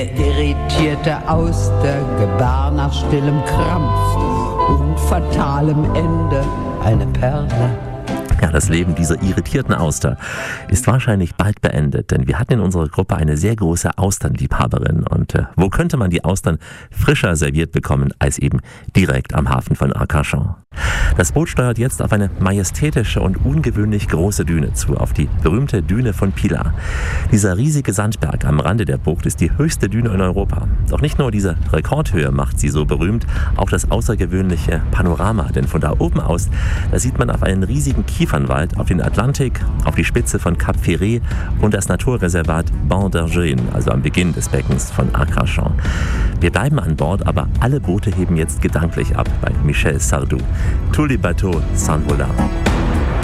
Irritierte Auster gebar nach stillem Krampf und fatalem Ende eine Perle. Ja, das Leben dieser irritierten Auster ist wahrscheinlich bald beendet, denn wir hatten in unserer Gruppe eine sehr große Austernliebhaberin. Und wo könnte man die Austern frischer serviert bekommen, als eben direkt am Hafen von Arcachon? Das Boot steuert jetzt auf eine majestätische und ungewöhnlich große Düne zu, auf die berühmte Düne von Pilar. Dieser riesige Sandberg am Rande der Bucht ist die höchste Düne in Europa. Doch nicht nur diese Rekordhöhe macht sie so berühmt, auch das außergewöhnliche Panorama, denn von da oben aus, da sieht man auf einen riesigen Kiefernwald, auf den Atlantik, auf die Spitze von Cap Ferret und das Naturreservat Banc d'Arguin, also am Beginn des Beckens von Arcachon. Wir bleiben an Bord, aber alle Boote heben jetzt gedanklich ab bei Michel Sardou. Tous les bateaux s'envolent.